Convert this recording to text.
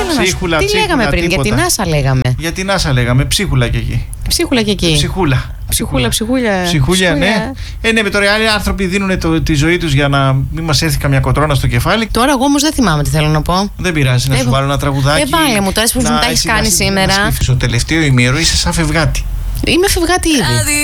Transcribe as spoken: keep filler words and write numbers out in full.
Ψίχουλα, Τι ψίχουλα, λέγαμε πριν, τίποτα. για την Άσα λέγαμε. Για την Άσα λέγαμε, ψίχουλα και εκεί. Ψίχουλα και εκεί. Ψυχούλα. Ψυχούλα, ψυχούλια. Ψυχούλια, ναι. Ε, ναι, με τώρα οι άλλοι άνθρωποι δίνουν το, τη ζωή τους για να μην μας έρθει καμιά κοτρώνα στο κεφάλι. Τώρα εγώ όμως δεν θυμάμαι τι θέλω να πω. Δεν πειράζει, να Ε, σου βάλω ένα τραγουδάκι. ε, βάλε μου, τώρα που μου τα έχεις κάνει σήμερα. Στο τελευταίο ημίρο είσαι σαν φευγάτη. Είμαι φευγάτη ήδη.